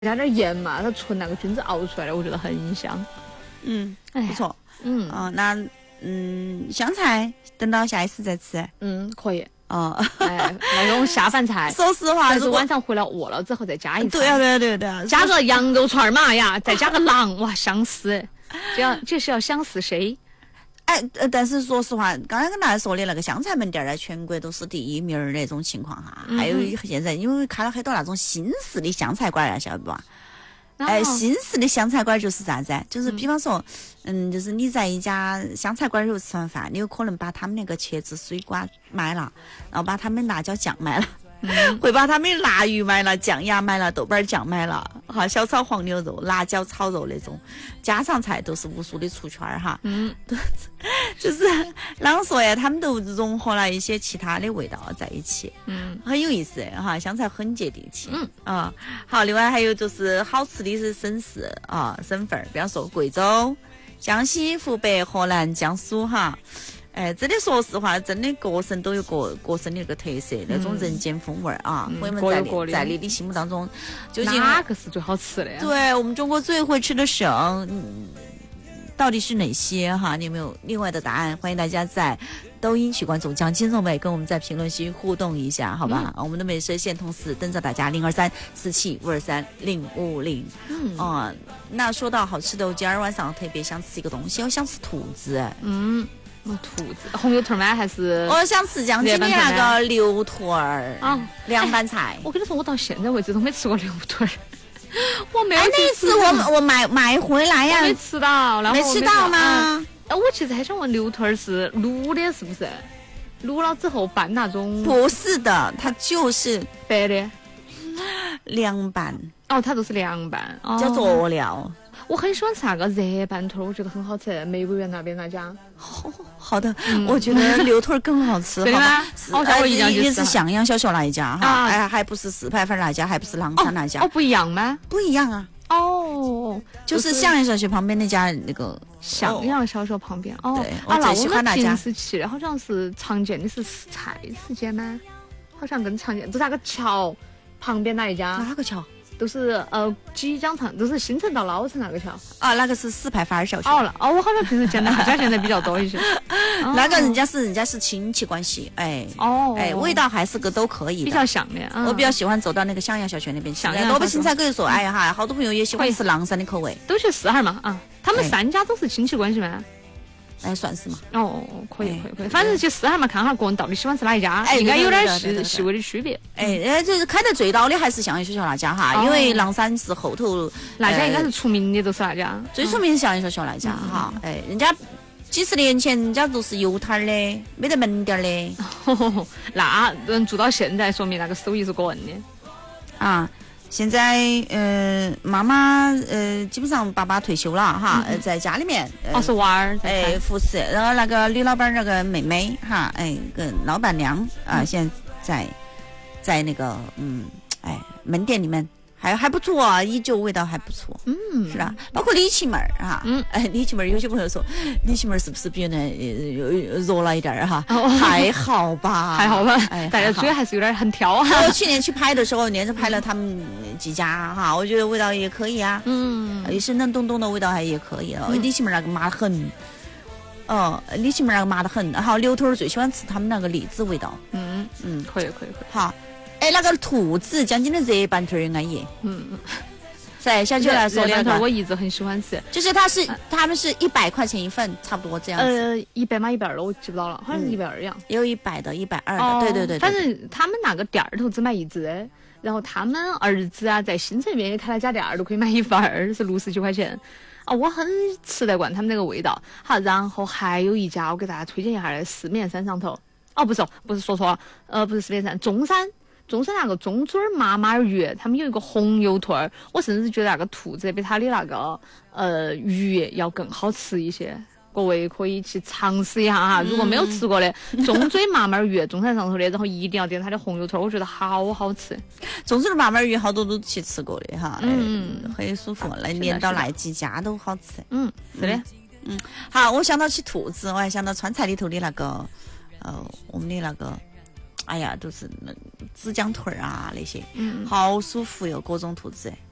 加点盐嘛，它纯那个菌子熬出来的，我觉得很香。 不错。那香菜等到下一次再吃。 可以。 哎， 那种下饭菜。 说实话， 就是晚上回来饿了之后再加一次。 对啊， 加个羊肉串嘛呀，再加个馕，哇，香死！这是要香死谁？ 但是说实话，刚才跟大家说的那个香菜门店在全国都是第一名那种情况哈。还有现在因为开了很多那种新式的香菜馆啊，晓得不？新式的香菜馆就是啥子？就是比方说，就是你在一家香菜馆里头吃完饭，你有可能把他们那个茄子水瓜买了，然后把他们辣椒酱买了。会把他们辣鱼买了，酱鸭买了，豆瓣酱买了，哈，小炒黄牛肉、辣椒炒肉那种家常菜都是无数的出圈哈。就是啷说呀，他们都融合了一些其他的味道在一起，很有意思哈。香菜很接地气，好，另外还有就是好吃的是省市啊，省份，比方说贵州、江西、湖北、河南、江苏哈。真的说实话，真的各省都有各省的那个特色，那种人间风味啊。朋友们在你的心目当中，究竟哪个是最好吃的呀？ 对我们中国最会吃的省，到底是哪些哈？你有没有另外的答案？欢迎大家在抖音去关注蒋金融美，跟我们在评论区互动一下，好吧？我们的美食线同时等着大家02347523050。那说到好吃的，我今儿晚上特别想吃一个东西，我想吃兔子。 兔子红油腿吗？还是我想吃江津的那个牛腿儿凉拌菜。 我跟你说，我到现在为止都没吃过牛腿儿，我没有。 那次我买回来呀， 没吃到，然后没吃到吗？ 我其实还想问，牛腿儿是卤的，是不是？卤了之后拌那种？ 不是的，它就是白的凉拌。 它都是凉拌， 叫佐料。 我很喜欢吃那个热拌腿，我觉得很好吃。玫瑰园那边那家。 好的，我觉得牛腿更好吃。 对吗？我一样也是向阳小学那一家哈，还不是四牌坊那家，还不是狼山那家。 不一样吗？ 不一样啊。就是向阳小学旁边那家那个。 向阳小学旁边。 对，我最喜欢那家。 平时去的好像是常见的是菜市街吗？好像更常见，就是那个桥旁边那一家。 哪个桥？ 都是即将都是新城到老城那个桥那个是四牌坊小学。 我好像平时见的那家现在比较多一些。 那个人家是亲戚关系，味道还是个都可以的， 比较像的。 我比较喜欢走到那个向阳小学那边去。萝卜青菜可以说，好多朋友也喜欢吃狼山的口味。 都去试下嘛他们三家都是亲戚关系吗？ 算是嘛。 可以，反正去试下嘛，看下个人到底喜欢吃哪一家，应该有点细微的区别。 就是开得最早的还是向阳小学那家哈，因为狼山是后头那家应该是出名的，都是那家最出名是向阳小学那家哈。人家几十年前人家都是油摊的，没得门店的。 那能做到现在，说明那个手艺是过硬的现在妈妈基本上爸爸退休了哈，在家里面是娃儿服侍，然后那个李老板那个妹妹哈，跟老板娘现在在那个门店里面还不错依旧味道还不错，是吧？包括李七妹儿哈，李七妹儿有些朋友说李七妹儿是不是比原来弱了一点哈？还好吧， 大家嘴还是有点很挑我去年去拍的时候，连着拍了他们几家哈，我觉得味道也可以啊，也是嫩咚咚的味道还也可以李七妹儿那个麻得很。李七妹儿那个麻得很，好牛头最喜欢吃他们那个栗子味道， 可以。 好。那个兔子江津的热拌腿安逸。在小九来说那个， 我一直很喜欢吃， 就是他们是100块钱一份，差不多这样子。 100吗？120了，我记不到了，好像是120样。 也有100的、120的，对。 反正他们那个店儿头只买一只，然后他们儿子在新城边开了家店儿都可以买一份儿，是69块钱。我很吃得惯他们那个味道。好，然后还有一家我给大家推荐一下，四面山上头。不是说错了，不是四面山，中山那个中嘴麻麻鱼，他们有一个红油腿儿，我甚至觉得那个兔子比它的那个鱼要更好吃一些。各位可以去尝试一下哈，如果没有吃过的，中嘴麻麻鱼，中山上头的，然后一定要点它的红油腿儿，我觉得好好吃。 中嘴麻麻鱼好多都去吃过的哈，很舒服，连到那几家都好吃。 是的。 好，我想到起兔子，我还想到川菜里头的那个，我们的那个。都是枝姜腿啊那些，好舒服哟，各种兔子。